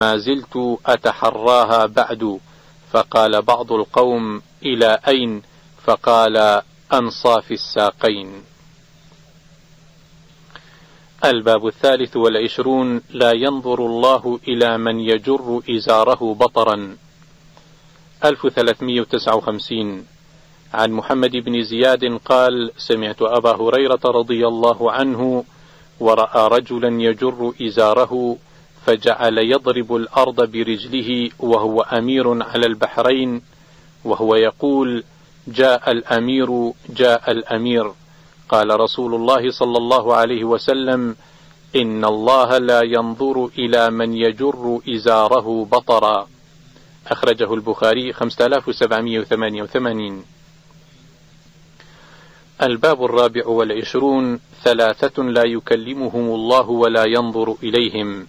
ما زلت أتحراها بعد. فقال بعض القوم: إلى أين؟ فقال: أنصاف الساقين. الباب 23. لا ينظر الله إلى من يجر إزاره بطرا. 1359. عن محمد بن زياد قال: سمعت أبا هريرة رضي الله عنه ورأى رجلا يجر إزاره فجعل يضرب الأرض برجله وهو أمير على البحرين، وهو يقول: جاء الأمير جاء الأمير. قال رسول الله صلى الله عليه وسلم: إن الله لا ينظر إلى من يجر إزاره بطرا. أخرجه البخاري 5788. الباب 24. 3 لا يكلمهم الله ولا ينظر إليهم.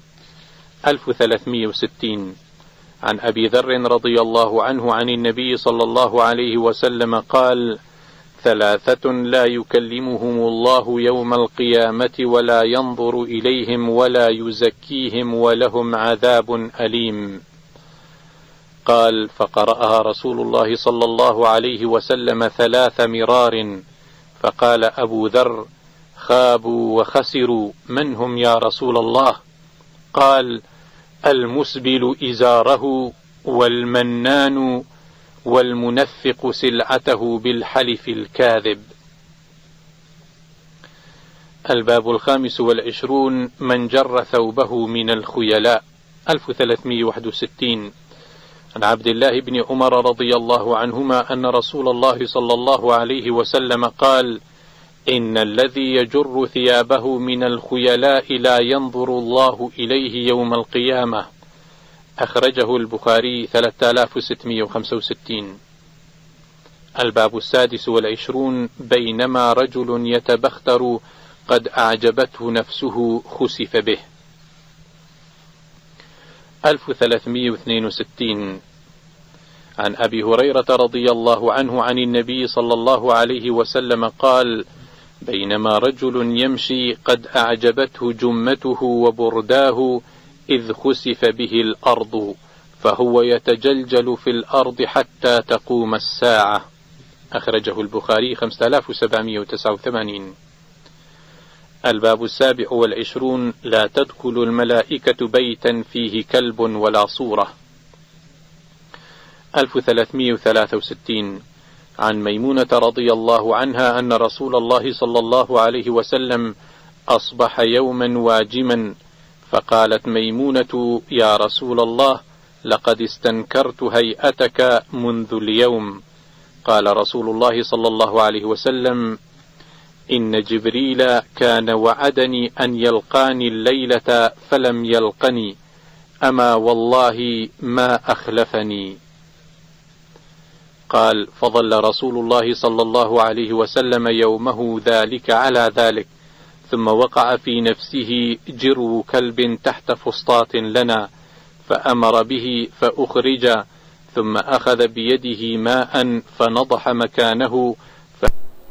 1360. عن أبي ذر رضي الله عنه عن النبي صلى الله عليه وسلم قال: 3 لا يكلمهم الله يوم القيامة ولا ينظر إليهم ولا يزكيهم ولهم عذاب أليم. قال: فقرأها رسول الله صلى الله عليه وسلم 3 مرار. فقال أبو ذر: خابوا وخسروا، من هم يا رسول الله؟ قال: المسبل إزاره والمنان والمنفق سلعته بالحلف الكاذب. الباب 25. من جر ثوبه من الخيلاء. 1361. عن عبد الله بن عمر رضي الله عنهما أن رسول الله صلى الله عليه وسلم قال: إن الذي يجر ثيابه من الخيلاء لا ينظر الله إليه يوم القيامة. أخرجه البخاري 3665. الباب 26. بينما رجل يتبختر قد أعجبته نفسه خسف به. 1362. عن أبي هريرة رضي الله عنه عن النبي صلى الله عليه وسلم قال: بينما رجل يمشي قد أعجبته جمته وبرداه إذ خسف به الأرض فهو يتجلجل في الأرض حتى تقوم الساعة. أخرجه البخاري 5789. الباب 27. لا تدخل الملائكة بيتا فيه كلب ولا صورة. 1363. عن ميمونة رضي الله عنها أن رسول الله صلى الله عليه وسلم أصبح يوما واجما، فقالت ميمونة: يا رسول الله، لقد استنكرت هيئتك منذ اليوم. قال رسول الله صلى الله عليه وسلم: إن جبريل كان وعدني أن يلقاني الليلة فلم يلقني، أما والله ما أخلفني. قال: فظل رسول الله صلى الله عليه وسلم يومه ذلك على ذلك، ثم وقع في نفسه جرو كلب تحت فسطاط لنا، فأمر به فأخرج، ثم أخذ بيده ماء فنضح مكانه